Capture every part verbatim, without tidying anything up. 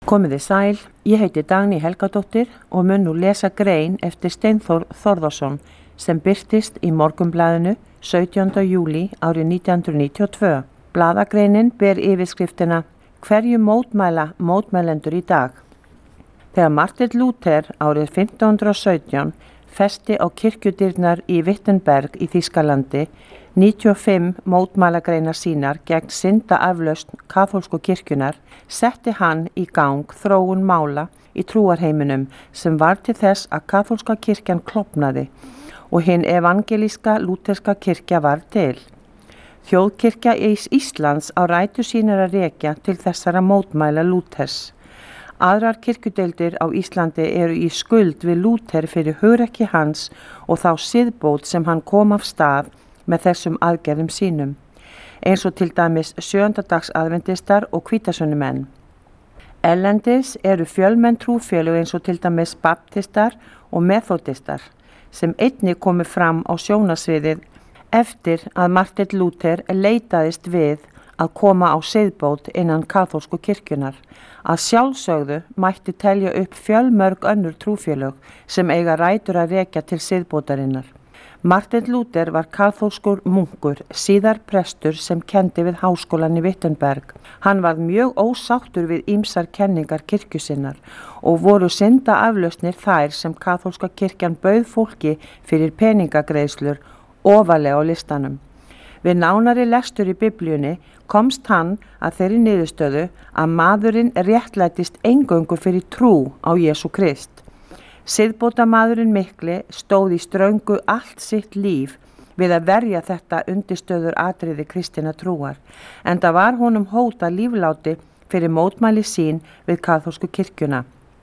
Komiði sæl, ég heiti Dagný Helgadóttir og mun nú lesa grein eftir Steinþór Þórðarson sem birtist í Morgunblaðinu sautjánda júlí árið nítján hundruð níutíu og tvö. Blaðagreinin ber yfirskriftina Hverju mótmæla mótmælendur í dag? Þegar Martin Luther árið fimmtán hundrað og sautján festi á kirkjudyrnar í Wittenberg í Þýskalandi níutíu og fimm mótmælagreinar sínar gegn syndaaflausn kaþólsku kirkjunar, setti hann í gang þróun mála í trúarheiminum sem var til þess að kaþólska kirkjan klofnaði og hin evangelíska lúterska kirkja var til. Þjóðkirkja Íslands á rætur sínar að rekja til þessara mótmæla Lúthers. Aðrar kirkjudeildir á Íslandi eru í skuld við Lúther fyrir hugrekki hans og þá siðbót sem hann kom af stað með þessum aðgerðum sínum, eins og til dæmis sjöundadags aðventistar og hvítasunnumenn. Erlendis eru fjölmenn trúfélög eins og til dæmis baptistar og methodistar sem einnig komu fram á sjónasviðið eftir að Martin Luther leitaðist við að koma á siðbót innan kaþólsku kirkjunar. Að sjálfsögðu mætti telja upp fjölmörg önnur trúfélög sem eiga rætur að rekja til siðbótarinnar. Martin Luther var kaþólskur munkur, síðar prestur sem kendi við háskólan í Wittenberg. Hann var mjög ósáttur við ýmsar kenningar kirkju sinnar og voru syndaaflausnir þær sem kaþólska kirkjan bauð fólki fyrir peningagreiðslur ofarlega á listanum. Við nánari lestur í Biblíunni komst hann að þeirri niðurstöðu að maðurinn réttlætist eingöngu fyrir trú á Jesú Krist. Siðbótamaðurinn mikli stóð í ströngu allt sitt líf við að verja þetta undirstöður atriði kristinna trúar, enda var honum hótað lífláti fyrir mótmæli sín við kaþólsku kirkjuna.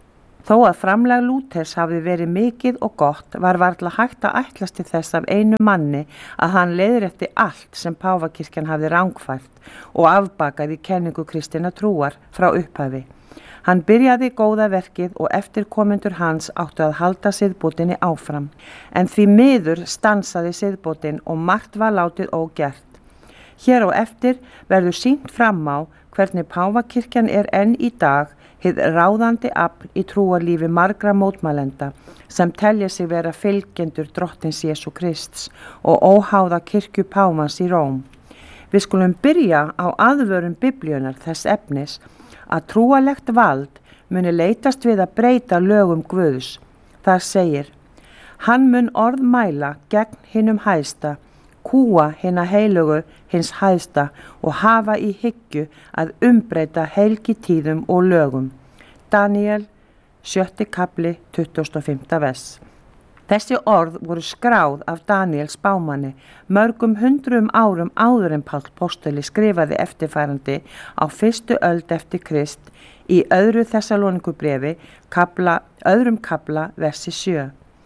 Þó að framlag Lúthers hafi verið mikið og gott var varla hægt að ætlast til þess af einu manni að hann leiðrétti allt sem páfakirkjan hafði rangfært og afbakað í kenningu kristinna trúar frá upphafi. Hann byrjaði góða verkið og eftirkomendur hans áttu að halda siðbótinni áfram, en því miður stansaði siðbótin og margt var látið ógert. Hér á eftir verður sýnt fram á hvernig páfakirkjan er enn í dag hið ráðandi afl í trúarlífi margra mótmælenda sem telja sig vera fylgjendur drottins Jesú Krists og óháða kirkju páfans í Róm. Við skulum byrja á aðvörun Biblíunnar þess efnis að trúarlegt vald muni leitast við að breyta lögum Guðs. Þar segir, hann mun orð mæla gegn hinum hæsta, kúa hina heilugu hins hæsta og hafa í hyggju að umbreyta helgitíðum og lögum. Daniel, sjötti kapli, tuttugasta og fimmta vers. Þessi orð voru skráð af Daniel spámanni mörgum hundruðum árum áður en Páll postuli skrifaði eftirfarandi á fyrstu öld eftir Krist í öðru Þessalónikubréfi, kapla, öðrum kapla, versi sjö.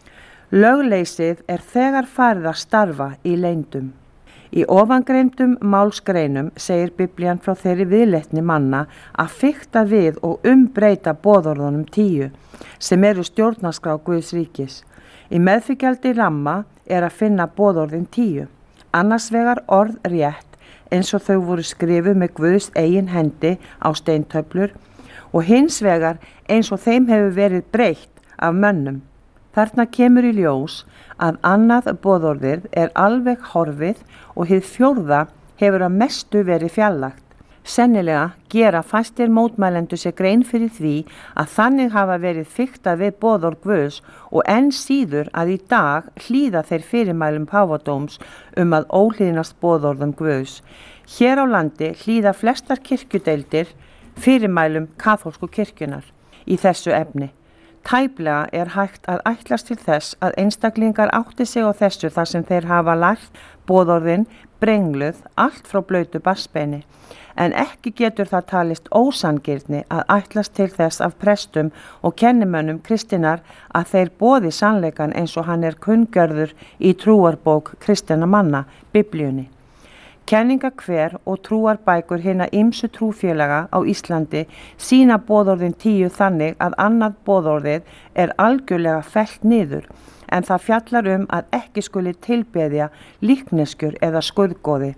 Lögleysið er þegar farið að starfa í leyndum. Í ofangreindum málsgreinum segir Biblían frá þeirri viðleitni manna að fikta við og umbreyta boðorðunum tíu sem eru stjórnarskrá Guðs ríkis. Í meðfylgjandi ramma er að finna boðorðin tíu, annars vegar orð rétt eins og þau voru skrifuð með Guðs eigin hendi á steintöflur og hins vegar eins og þeim hefur verið breytt af mönnum. Þarna kemur í ljós að annað boðorðið er alveg horfið og hið fjórða hefur að mestu verið fjarlægt. Sennilega gera fæstir mótmælendur sér grein fyrir því að þannig hafa verið fiktað við boðorð Guðs og enn síður að í dag hlýða þeir fyrirmælum páfadóms um að óhlýðnast boðorðum Guðs. Hér á landi hlýða flestar kirkjudeildir fyrirmælum kaþólsku kirkjunar í þessu efni. Tæplega er hægt að ætlast til þess að einstaklingar átti sig á þessu þar sem þeir hafa lært boðorðin brengluð allt frá blautu barnsbeini. En ekki getur það talist ósangirni að ætlast til þess af prestum og kennimönnum kristinnar að þeir boði sannleikan eins og hann er kunngjörður í trúarbók kristinna manna, Biblíunni. Kenningahver og trúarbækur hinna ýmsu trúfélaga á Íslandi sína boðorðin tíu þannig að annað boðorðið er algjörlega fellt niður, en það fjallar um að ekki skuli tilbeðja líkneskjur eða skurðgoði.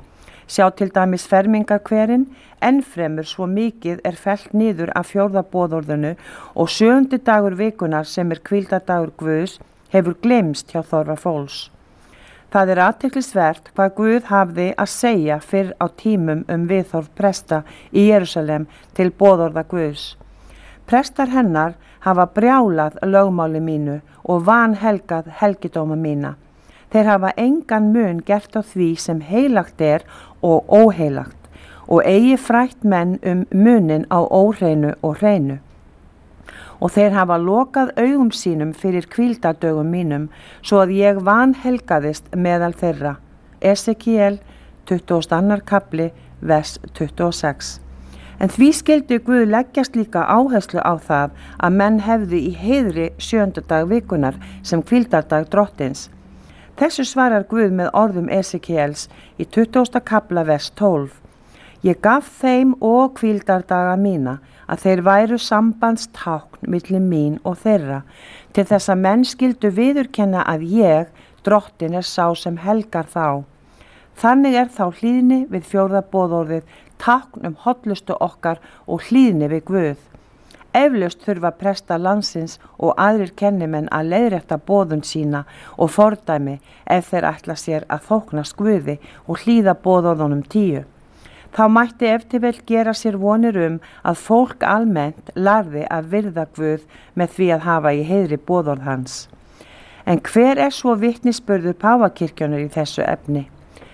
Sjá til dæmis fermingarkverin, ennfremur svo mikið er fellt niður af fjórða boðorðinu og sjöundi dagur vikunar sem er hvíldardagur Guðs hefur gleymst hjá þorra fólks. Það er athyglisvert hvað Guð hafði að segja fyrr á tímum um viðhorf presta í Jerúsalem til boðorða Guðs. Prestar hennar hafa brjálað lögmáli mínu og vanhelgað helgidóma mína. Þeir hafa engan mun gert á því sem heilagt er og óheilagt og eigi frætt menn um munin á óhreinu og hreinu. Og þeir hafa lokað augum sínum fyrir hvíldardögum mínum svo að ég vanhelgaðist meðal þeirra. Esekiel tuttugasti og annar kafli, vers tuttugu og sex. En því skyldi Guð leggjast líka áherslu á það að menn hefðu í heiðri sjöunda dag vikunar sem hvíldardag drottins. Þessu svarar Guð með orðum Esekiels í tuttugasta kafla vers tólf. Ég gaf þeim og hvíldardaga mína að þeir væru sambandstákn milli mín og þeirra til þess að menn skyldu viðurkenna að ég, drottin, er sá sem helgar þá. Þannig er þá hlýðni við fjórða boðorðið tákn um hollustu okkar og hlýðni við Guð. Eflaust þurfa presta landsins og aðrir kennimenn að leiðrétta boðun sína og fordæmi ef þeir ætla sér að þóknast Guði og hlýða boðorðunum tíu. Þá mætti ef til vel gera sér vonir um að fólk almennt lærði að virða Guð með því að hafa í heiðri boðorð hans. En hver er svo vitnisburður Páfakirkjunnar í þessu efni?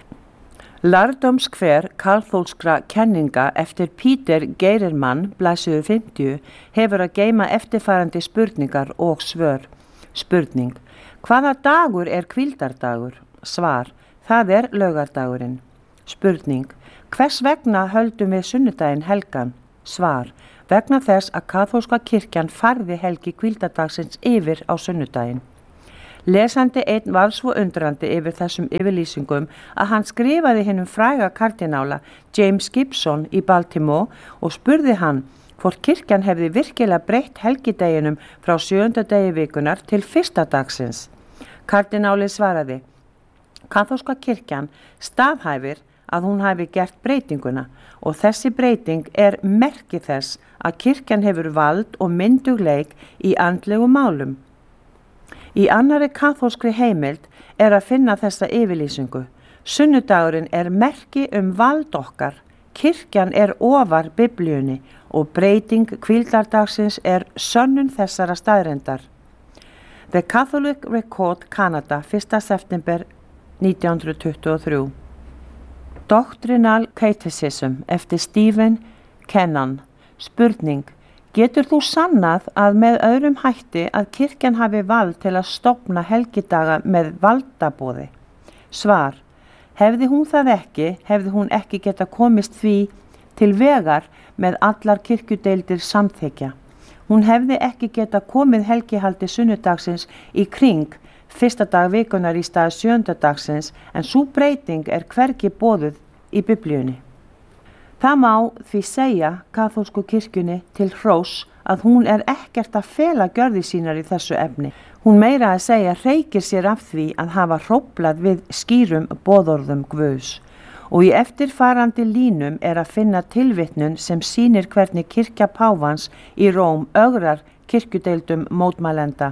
Lærdómskver kaþólskra kenninga eftir Peter Geirmann, blaðsíðu fimmtíu, hefur að geyma eftirfarandi spurningar og svör. Spurning: hvaða dagur er hvíldardagur? Svar: það er laugardagurinn. Spurning: hvers vegna höldum við sunnudaginn helgan? Svar: vegna þess að kaþólska kirkjan færði helgi hvíldardagsins yfir á sunnudaginn. Lesandi einn var svo undrandi yfir þessum yfirlýsingum að hann skrifaði hinum fræga kardinála James Gibson í Baltimore og spurði hann hvort kirkjan hefði virkilega breytt helgideginum frá sjöunda degi vikunar til fyrsta dagsins. Kardinálið svaraði: kaþólska kirkjan staðhæfir að hún hafi gert breytinguna og þessi breyting er merki þess að kirkjan hefur vald og myndugleik í andlegu málum. Í annarri kaþólskri heimild er að finna þessa yfirlýsingu. Sunnudagurinn er merki um vald okkar, kirkjan er ofar Biblíunni og breyting hvíldardagsins er sönnun þessara staðreyndar. The Catholic Record, Canada, fyrsta september nítján hundruð tuttugu og þrjú. Doctrinal Catechism eftir Stephen Kennan. Spurning: getur þú sannað að með öðrum hætti að kirkjan hafi vald til að stofna helgidaga með valdaboði? Svar: hefði hún það ekki, hefði hún ekki geta komist því til vegar með allar kirkjudeildir samþykja. Hún hefði ekki geta komið helgihaldi sunnudagsins í kring fyrsta dag vikunar í stað sjönda dagsins en sú breyting er hvergi boðuð í Biblíunni. Það má því segja kaþólsku kirkjunni til hrós að hún er ekkert að fela gjörði sínar í þessu efni. Hún meira að segja hreykir sér af því að hafa hróflað við skýrum boðorðum Guðs. Og í eftirfarandi línum er að finna tilvitnun sem sýnir hvernig kirkja páfans í Róm ögrar kirkjudeildum mótmælenda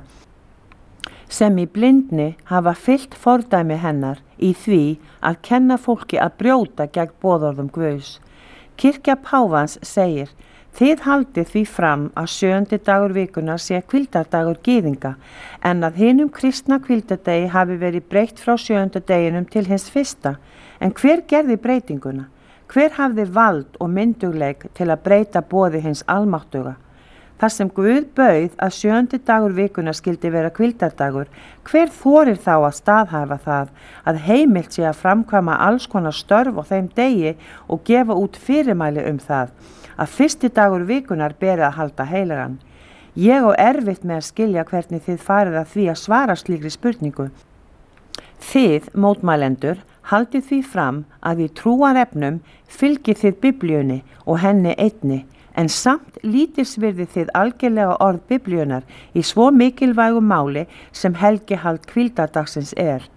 sem í blindni hafa fylgt fordæmi hennar í því að kenna fólki að brjóta gegn boðorðum Guðs. Kirkja páfans segir: þið haldið því fram að sjöundi dagur vikunar sé hvíldardagur gyðinga en að hinum kristna hvíldardegi hafi verið breytt frá sjöunda deginum til hins fyrsta. En hver gerði breytinguna? Hver hafði vald og myndugleik til að breyta boði hins almáttuga? Þar sem Guð bauð að sjöundi dagur vikunar skildi vera hvíldardagur, hver þorir þá að staðhæfa það að heimilt sé að framkvæma alls konar störf á þeim degi og gefa út fyrirmæli um það að fyrsti dagur vikunar beri að halda heilagan? Ég á erfitt með að skilja hvernig þið farið að því að svara slíkri spurningu. Þið, mótmælendur, haldið því fram að í trúarefnum fylgið þið Biblíunni og henni einni, en samt lítilsvirðið þið algerlega orð Biblíunnar í svo mikilvægu máli sem helgihald hvíldardagsins er.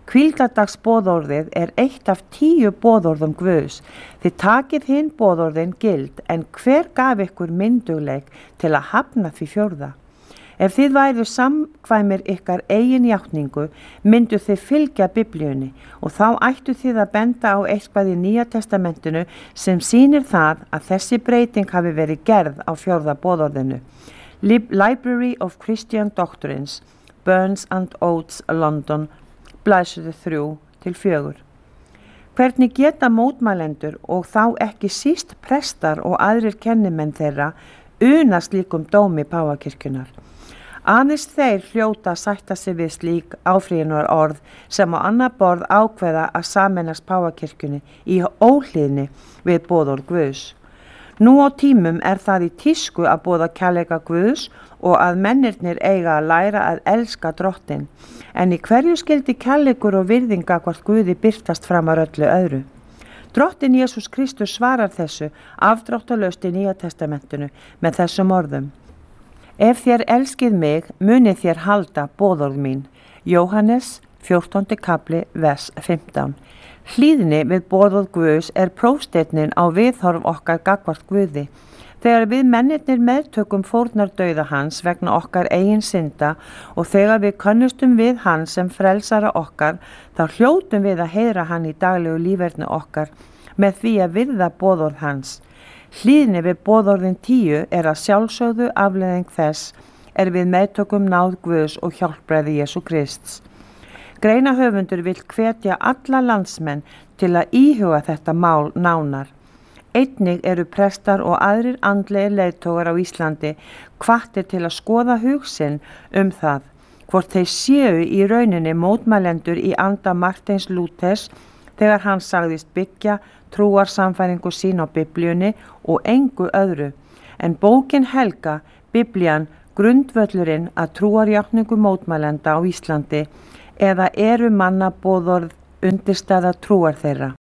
Hvíldardagsboðorðið er eitt af tíu boðorðum Guðs. Þið takið hinn boðorðin gild, en hver gaf ykkur myndugleik til að hafna því fjórða? Ef þið væru samkvæmir ykkar eigin játningu, myndu þið fylgja Biblíunni og þá ættu þið að benda á eitthvað í Nýja testamentinu sem sýnir það að þessi breyting hafi verið gerð á fjórða boðorðinu. Library of Christian Doctrines, Burns and Oates, London, blaðsíður þrjú til fjögur. Hvernig geta mótmælendur og þá ekki síst prestar og aðrir kennimenn þeirra unast líkum dómi Páfakirkjunnar? Aðeins þeir hljóta að sætta sig við slík áfrýjunar orð sem á annað borð ákveða að sameinast Páfakirkjunni í óhlýðni við boðorð Guðs. Nú á tímum er það í tísku að boða kærleika Guðs og að mennirnir eiga að læra að elska Drottinn, en í hverju skyldi kærleikur og virðing gagnvart Guði birtast framar öllu öðru? Drottinn Jesús Kristus svarar þessu afdráttarlaust í Nýja testamentinu með þessum orðum. Ef þér elskið mig, munið þér halda boðorð mín. Jóhannes fjórtándi kapli, vers fimmtán. Hlýðni við boðorð Guðs er prófsteinn á viðhorf okkar gagnvart Guði. Þegar við mennirnir meðtökum fórnardauða hans vegna okkar eigin synda og þegar við könnustum við hann sem frelsara okkar, þá hljótum við að heyra hann í daglegu líferni okkar með því að virða boðorð hans. Hlýðni við boðorðin tíu er að sjálfsögðu afleiðing þess er við meðtökum náð Guðs og hjálpræði Jesú Krists. Greinahöfundur vill hvetja alla landsmenn til að íhuga þetta mál nánar. Einnig eru prestar og aðrir andlegir leiðtogar á Íslandi hvattir til að skoða hug sinn um það, hvort þeir séu í rauninni mótmælendur í anda Marteins Lúthers þegar hann sagðist byggja trúarsamfæringu sín á Biblíunni og engu öðru, en bókin helga, Biblían, grundvöllurinn að trúarjátningu mótmælenda á Íslandi eða eru manna boðorð undirstaða trúar þeirra.